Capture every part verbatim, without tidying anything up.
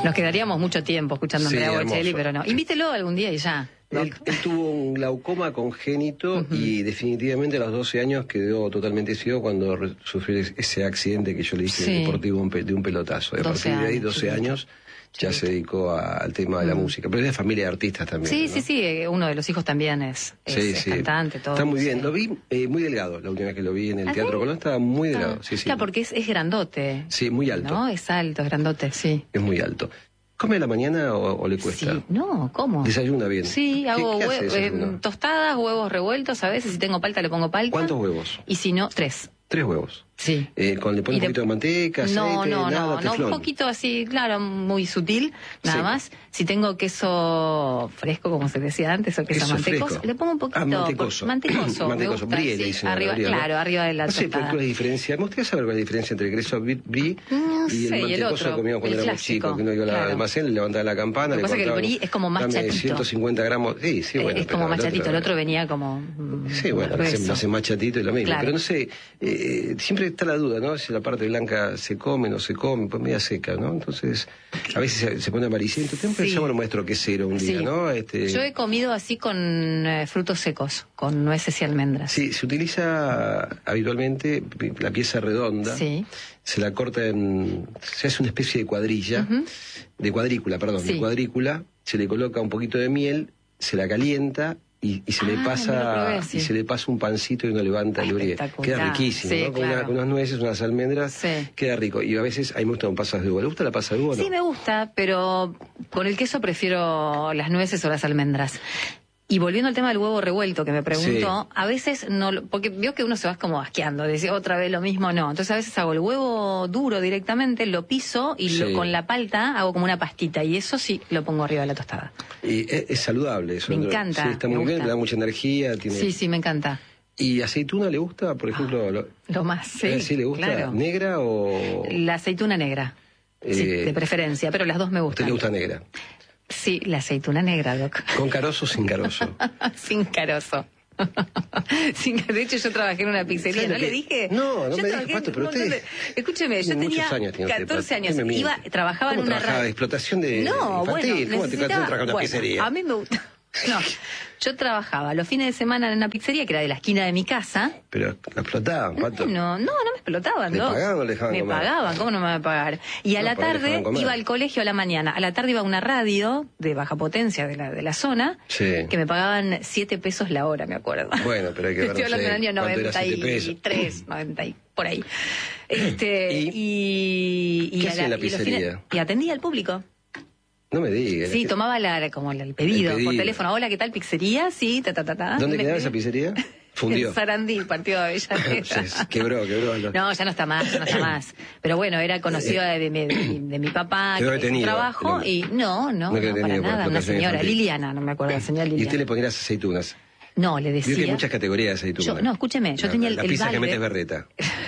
Nos quedaríamos mucho tiempo escuchando a Sí, Andrea hermoso. Bocelli, pero no. Invítelo algún día y ya. Él, él tuvo un glaucoma congénito uh-huh. y definitivamente a los doce años quedó totalmente ciego cuando re- sufrió ese accidente que yo le hice Sí. deportivo un pe- de un pelotazo. Y a partir de ahí, doce años, ya sí. se dedicó a, al tema de la mm. música. Pero es de familia de artistas también. Sí, ¿no? sí, sí. Uno de los hijos también es, es, sí, es sí. cantante. Todo, Está muy bien. sí. Lo vi eh, muy delgado la última vez que lo vi en el ¿Ah, Teatro sí? Colón. Estaba muy delgado. Ah, sí, sí. Claro, porque es, es grandote. Sí, muy alto. ¿No? Es alto, es grandote, sí. Es muy alto. ¿Come a la mañana o, o le cuesta? Sí, no, ¿cómo? ¿Desayuna bien? Sí, hago ¿Qué, qué hue- hace eh, tostadas, huevos revueltos a veces, si tengo palta le pongo palta. ¿Cuántos huevos? Y si no, tres. Tres huevos. Sí. Eh, ¿Con le pone un de... poquito de manteca, aceite, No, no, nada, no, no, teflón? un poquito así, claro, muy sutil, nada Sí. más. Si tengo queso fresco, como se decía antes, o queso, Queso mantecoso, fresco. le pongo un poquito. Ah, mantecoso. Mantecoso. me Mantecoso. gusta, Brie le sí, dicen arriba, ahora, ¿no? claro, arriba de la No sé, tostada. ¿cuál es la diferencia? Me gustaría saber cuál es la diferencia entre el queso brie No y sé, el y el mantecoso otro, que comíamos cuando el éramos clásico, chicos, que uno iba claro. al almacén, le levantaba la campana, Lo que le pasa es que el cortaban, brie es como más dame chatito. ciento cincuenta gramos. Sí, sí, bueno. es como pero más el chatito, otro- el otro venía como. mm, Sí, bueno, grueso. se hace más chatito y lo mismo. Claro. Pero no sé, eh, siempre está la duda, ¿no? Si la parte blanca se come, no se come, pues media seca, ¿no? Entonces, a veces se, se pone amarillento. Tengo que Sí. llamar a un maestro quesero un día, Sí. ¿no? Este... Yo he comido así con eh, frutos secos, con nueces y almendras. Sí, se utiliza habitualmente la pieza redonda. Sí. Se la corta en... Se hace una especie de cuadrilla, Ujú. de cuadrícula, perdón, Sí. de cuadrícula. Se le coloca un poquito de miel, se la calienta y, y se Ah, le no lo pasa probé, sí. y se le pasa un pancito y uno levanta Ah, el brie. espectacular. Queda riquísimo, Sí, ¿no? Con, claro. una- con unas nueces, unas almendras, Sí. queda rico. Y a veces, a mí me gustan pasas de uva. ¿Le gusta la pasa de uva o no? Sí, me gusta, pero con el queso prefiero las nueces o las almendras. Y volviendo al tema del huevo revuelto que me preguntó, Sí. a veces no, lo- porque veo que uno se va como asqueando, decir otra vez lo mismo, no. Entonces a veces hago el huevo duro directamente, lo piso y lo- Sí. con la palta hago como una pastita y eso sí lo pongo arriba de la tostada. Y es, es saludable eso. Me ¿no? encanta, Sí, está me muy bien, gusta. le da mucha energía. Tiene... Sí, sí, me encanta. ¿Y aceituna le gusta, por ejemplo? Lo... Lo más, sí. Eh, ¿Sí le gusta? Claro. ¿Negra o...? La aceituna negra. Sí, Eh, de preferencia, pero las dos me ¿A gustan. usted le gusta negra? Sí, la aceituna negra, Doc. ¿Con carozo o sin carozo? Sin carozo. Sin, de hecho, yo trabajé en una pizzería, Sí, ¿no lo le que- dije? No, no Yo me trabajé dijo, Pato, en pero un montón usted de- Escúcheme, yo tiene tenía muchos años tiene usted, catorce Pato. años, ¿Qué me iba, miente? trabajaba en ¿Cómo una trabajaba? radio. ¿Explotación de No, infantil? bueno, ¿Cómo te necesitaba- trabajar en una bueno, pizzería? A mí me gusta. No, yo trabajaba los fines de semana en una pizzería que era de la esquina de mi casa. Pero la explotaban, Pato. No, no, no me explotaban. ¿Le Doc. pagaban o le dejaban Me comer? pagaban, ¿cómo no me van a pagar? Y a No, la pero le tarde dejaban comer. iba al colegio a la mañana. A la tarde iba a una radio de baja potencia de la, de la zona Sí. que me pagaban siete pesos la hora, me acuerdo. Bueno, pero hay que ver, Estoy no hablando sé, del año ¿cuánto era noventa siete pesos? y tres, noventa y por ahí. Este, ¿Y? y, y, ¿Qué a hacía en la y los pizzería? fines- y atendía al público. No me digas. Sí, tomaba la, como la- el, pedido El pedido. por teléfono. Hola, ¿qué tal pizzería? Sí, ta, ta, ta, ta. ¿Dónde Y me quedaba escribía. esa pizzería? Fundió. En Sarandí, partido de Avellaneda. Se quebró, quebró. No, ya no está más, ya no está más. Pero bueno, era conocido de, mi- de mi- de mi papá, Quedó que hizo un detenido, trabajo, el hombre. y no, no, No no, quedó para detenido por nada, una explotación señora, infantil. Liliana, no me acuerdo, la señora Y usted Liliana. le ponía las aceitunas. No, le Vio que hay decía... muchas categorías de aceitunas. Yo- no, escúcheme, yo La- tenía el- La el pizza que balde. metes berreta.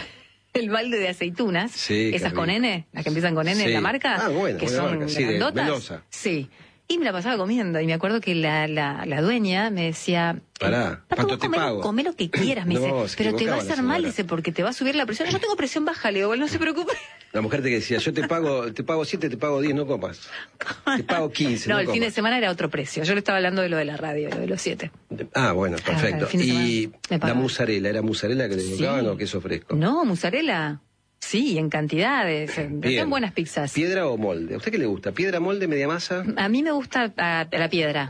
El balde de aceitunas, Sí, qué esas con rico. N, las que empiezan con N Sí. en la marca, Ah, bueno, que buena son marca, sí, de grandotas. Mendoza. Sí. Y me la pasaba comiendo, y me acuerdo que la, la, la dueña me decía... Pará, Pato, ¿cuánto vos te comé, pago? comé lo que quieras, me No, dice, se pero te va a equivocaba la hacer mal, señora. dice, porque te va a subir la presión. Yo tengo presión baja, le digo, bueno, no se preocupe. La mujer te decía, yo te pago te pago siete, te pago diez, no comas. Te pago quince, No, no el fin de comas. semana era otro precio. Yo le estaba hablando de lo de la radio, lo de los siete. Ah, bueno, perfecto. el fin de Y semana me la pagaban. mozzarella, ¿era mozzarella que le Sí. colocaban o queso fresco? No, mozzarella. Sí, en cantidades. Bien. Son buenas pizzas. ¿Piedra o molde? ¿A usted qué le gusta? ¿Piedra, molde, media masa? A mí me gusta a, a la piedra.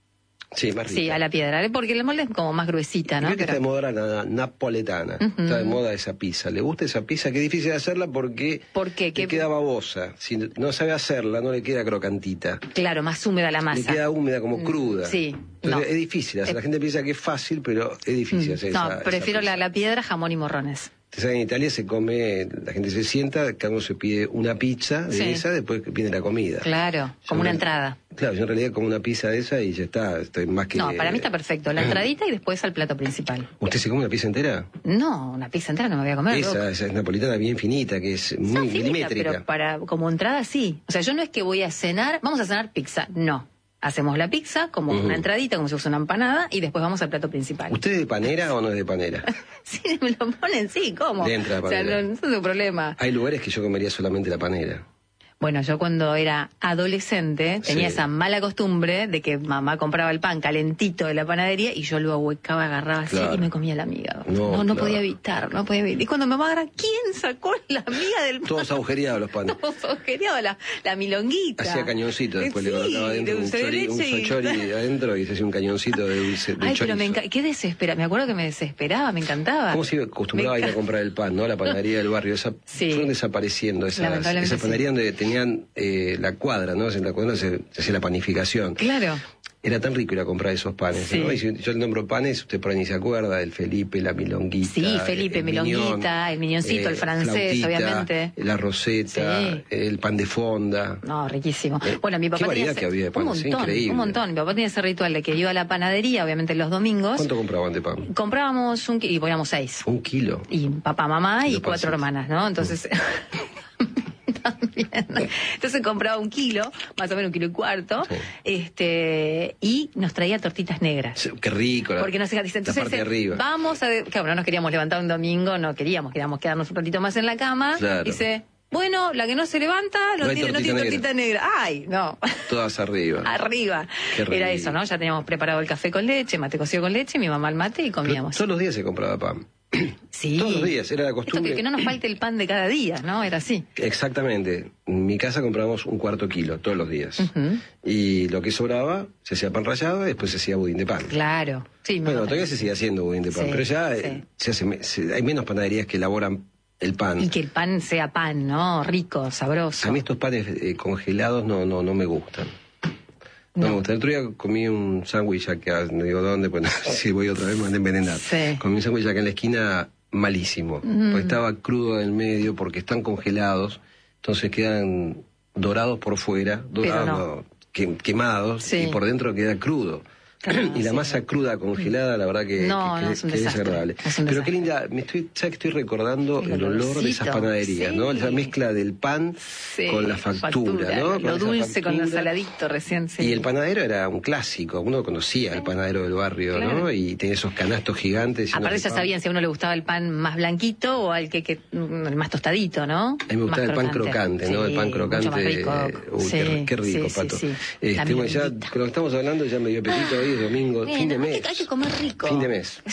Sí, más rica. Sí, a la piedra, porque el molde es como más gruesita, ¿no? Creo que está de Pero- moda la napoletana. Ujú. Está de moda esa pizza. ¿Le gusta esa pizza? Que es difícil de hacerla porque ¿Por qué? le ¿Qué- queda babosa. Si no sabe hacerla, no le queda crocantita. Claro, más húmeda la masa. Le queda húmeda, como cruda. Sí, Entonces, no. es difícil hacer. La gente piensa que es fácil, pero es difícil hacer No, esa- esa prefiero la, pizza. la piedra, jamón y morrones. Usted sabe, en Italia se come, la gente se sienta, cada uno se pide una pizza de Sí. esa, después viene la comida. Claro, como Yo una en- entrada. Claro, yo en realidad como una pizza de esa y ya está, estoy más que... No, para mí está perfecto. La entradita y después al plato principal. ¿Usted se come una pizza entera? No, una pizza entera no me voy a comer. Esa, Doc. esa es napolitana bien finita, que es muy Está finita, milimétrica. pero para como entrada sí. O sea, yo no es que voy a cenar, vamos a cenar pizza, no. Hacemos la pizza como Ujú. una entradita, como si fuese una empanada, y después vamos al plato principal. ¿Usted es de panera o no es de panera? Sí, me lo ponen, sí, ¿cómo? Le entra la o sea, panera. no, no es un problema. Hay lugares que yo comería solamente la panera. Bueno, yo cuando era adolescente tenía Sí. esa mala costumbre de que mamá compraba el pan calentito de la panadería y yo lo ahuecaba, agarraba así Claro. y me comía la miga. No, No, no, claro. podía evitar, no podía evitar. Y cuando mi mamá agarraba, ¿quién sacó la miga del pan? Todos agujereados los panes. Todos agujereados, la, la milonguita. Hacía cañoncito, después Sí, le colocaba adentro de un dulce de chori, un leche y- sochori adentro y se hacía un cañoncito de dulce de Ay, pero me chorizo. enca- qué desespera. Me acuerdo que me desesperaba, me encantaba. ¿Cómo se acostumbraba a Me ir a enca- comprar el pan, no? La panadería del barrio. Esa, Sí. Fueron desapareciendo esas, Lamentablemente esas sí. panaderías donde tenían eh, la cuadra, ¿no? En la cuadra se, se hacía la panificación. Claro. Era tan rico ir a comprar esos panes, Sí. ¿no? Y si yo le nombro panes, usted por ahí ni se acuerda, el Felipe, la milonguita. Sí, Felipe, el milonguita, el miñoncito, el francés, flautita, obviamente. La roseta, Sí. el pan de fonda. No, riquísimo. Eh, Bueno, mi qué papá tenía variedad ese- que había de un panes, montón, increíble. un montón. Mi papá tenía ese ritual de que iba a la panadería, obviamente los domingos. ¿Cuánto compraban de pan? Comprábamos un kilo y poníamos seis. Un kilo. Y papá, mamá y Los cuatro pancitos. hermanas, ¿no? Entonces, también. Entonces compraba un kilo, más o menos un kilo y cuarto, Sí. este, y nos traía tortitas negras. Sí, qué rico. La, Porque no sé, dice, la entonces parte de eh, arriba. vamos a, claro, no nos queríamos levantar un domingo, no queríamos, queríamos quedarnos un ratito más en la cama. Claro. Dice, bueno, la que no se levanta no, No hay tiene, no tortita tiene negra. tortita negra. Ay, no. Todas arriba. Arriba. Qué Era rico. eso, ¿no? Ya teníamos preparado el café con leche, mate cocido con leche, mi mamá el mate y Pero comíamos. todos los días se compraba pan. Sí. Todos los días, era la Esto costumbre. que, que no nos falte el pan de cada día, ¿no? Era así. Exactamente. En mi casa comprábamos un cuarto kilo todos los días. Ujú. Y lo que sobraba se hacía pan rallado y después se hacía budín de pan. Claro. Sí, mi Bueno, mamá- todavía se sigue haciendo budín de pan, Sí, pero ya sí. eh, se hace me- se- hay menos panaderías que elaboran el pan. Y que el pan sea pan, ¿no? Rico, sabroso. A mí estos panes eh, congelados no, no, no me gustan. No, No. me gustan. El otro día comí un sándwich acá, no digo dónde, pues si voy otra vez me van a envenenar. Sí. Comí un sándwich acá en la esquina malísimo, Mm. porque estaba crudo en el medio, porque están congelados, entonces quedan dorados por fuera, dorados, no. no, que- quemados, Sí. y por dentro queda crudo. Claro, y la sí. masa cruda congelada, la verdad que, No, que- no, que- es un que es desastre, desagradable. es un Pero qué desastre. linda, me estoy, ¿sabes que estoy recordando El el, olor de olorcito, esas panaderías, sí. ¿no? La mezcla del pan Sí, con la factura, ¿no? Con Lo esa dulce con lo factura. saladito recién. Sí. Y el panadero era un clásico, uno conocía al panadero del barrio, Claro. ¿no? Y tenía esos canastos gigantes. llenos Aparte de ya pan. sabían si a uno le gustaba el pan más blanquito o al que, que mm, el más tostadito, ¿no? A mí me gustaba Más el pan crocante, ¿no? Sí, el pan mucho crocante. más rico. Uy, Sí, qué, qué rico, sí, sí, Pato. sí. Este, La bueno, ya milonguita. con lo que estamos hablando ya me dio apetito hoy, es domingo, Bueno, fin de hay mes. que- hay que comer rico. Fin de mes.